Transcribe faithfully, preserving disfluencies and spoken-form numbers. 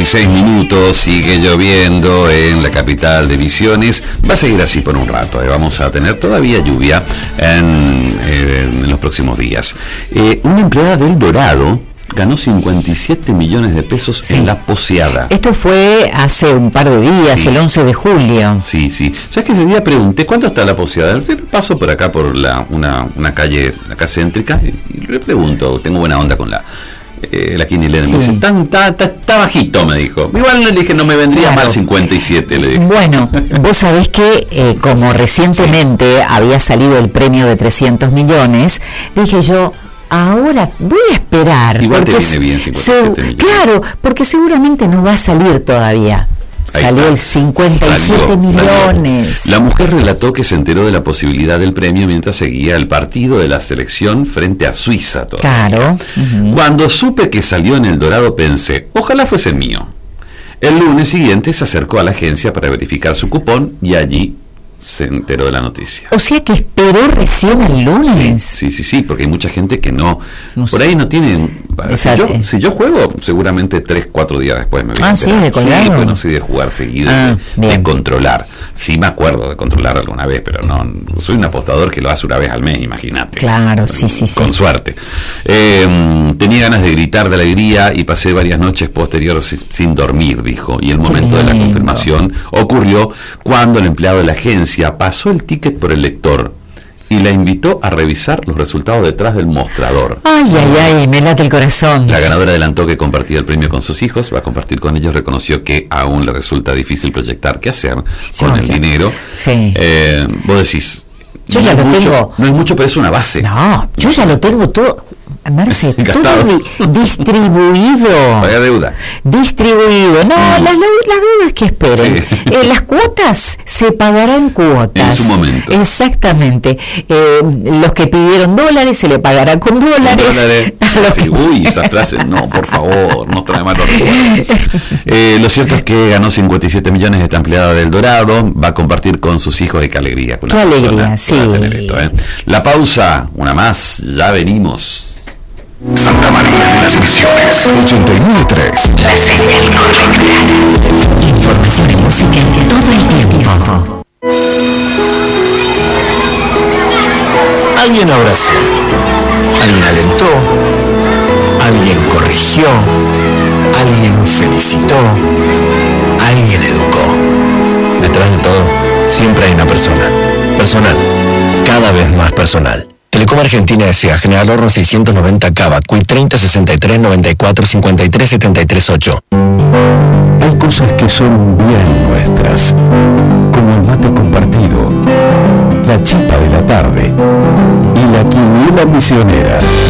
y seis minutos, sigue lloviendo en la capital de Misiones. Va a seguir así por un rato, eh. Vamos a tener todavía lluvia en, eh, en los próximos días. Eh, una empleada del Dorado ganó cincuenta y siete millones de pesos sí. en la poseada. Esto fue hace un par de días, sí. el once de julio. Sí, sí. ¿Sabes que ese día pregunté cuánto está la poseada? Paso por acá por la una, una calle acá céntrica y le pregunto, tengo buena onda con la eh, la quinilera. Sí. Me dice, está bajito, me dijo. Igual le dije, no me vendría claro. mal cincuenta y siete, le dije. Bueno, vos sabés que eh, como recientemente sí. había salido el premio de trescientos millones, dije yo, ahora voy a esperar. Igual porque te viene bien cincuenta y siete millones. Claro, porque seguramente no va a salir todavía. Ahí salió está. El cincuenta y siete salió, millones. Salió. La mujer relató que se enteró de la posibilidad del premio mientras seguía el partido de la selección frente a Suiza todavía. Claro. Uh-huh. Cuando supe que salió en el Dorado pensé, ojalá fuese mío. El lunes siguiente se acercó a la agencia para verificar su cupón y allí se enteró de la noticia. O sea que esperó recién el lunes. Sí, sí, sí, sí, porque hay mucha gente que no, no por sé. ahí no tienen. Si yo, si yo juego, seguramente tres, cuatro días después me voy ah, a enterar. Sí, de colgado. Sí, pues no soy de jugar seguido, ah, de, de controlar. Sí me acuerdo de controlar alguna vez, pero no, soy un apostador que lo hace una vez al mes, imagínate. Claro, sí, sí, sí. Con suerte. Eh, tenía ganas de gritar de alegría y pasé varias noches posteriores sin, sin dormir, dijo. Y el momento de la confirmación ocurrió cuando el empleado de la agencia pasó el ticket por el lector y la invitó a revisar los resultados detrás del mostrador. Ay, ay, ay, me late el corazón. La ganadora adelantó que compartía el premio con sus hijos, va a compartir con ellos, reconoció que aún le resulta difícil proyectar qué hacer sí, con el ya. dinero. Sí. Eh, vos decís, yo no ya lo mucho, tengo. No es mucho, pero es una base. No, yo ya lo tengo todo. Marce, todo di- distribuido. Vaya deuda. Distribuido. No, mm. las, las deudas que esperen. Sí. Eh, las cuotas se pagarán cuotas. En su momento. Exactamente. Eh, los que pidieron dólares se le pagará con dólares. dólares. A los sí, que... Uy, esa frase, no, por favor, no trae malos recuerdos. Eh, lo cierto es que ganó cincuenta y siete millones esta empleada del Dorado, va a compartir con sus hijos y qué alegría. Qué alegría, sí. Esto, ¿eh? La pausa, una más, ya venimos. Santa María de las Misiones, ochenta y nueve punto tres. La señal correcta. Información y música todo el tiempo. Alguien abrazó, alguien alentó, alguien corrigió, alguien felicitó, alguien educó. Detrás de todo, siempre hay una persona. Personal, cada vez más personal. Telecom Argentina S A, General Horno seiscientos noventa Cava, C U I treinta sesenta y tres noventa y cuatro cincuenta y tres setenta y tres ocho. Hay cosas que son bien nuestras, como el mate compartido, la chipa de la tarde y la quiniela misionera.